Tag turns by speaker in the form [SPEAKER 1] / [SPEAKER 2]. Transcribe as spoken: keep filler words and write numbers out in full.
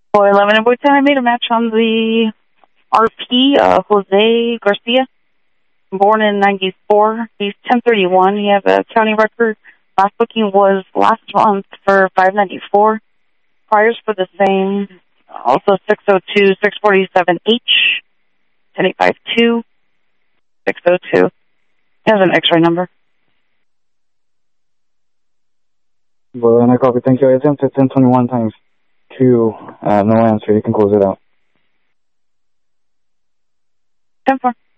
[SPEAKER 1] Boy eleven and Boy ten, I made a match on the R P, uh, Jose Garcia, born in ninety-four. He's ten thirty-one. He has a county record. Last booking was last month for five ninety-four. Priors for the same, also six oh two, six forty-seven H, ten eight five two, six oh two. He has an X-ray number.
[SPEAKER 2] Well, and I copy. Thank you. I attempted ten twenty-one times two. Uh, no answer. You can close it out.
[SPEAKER 1] ten four.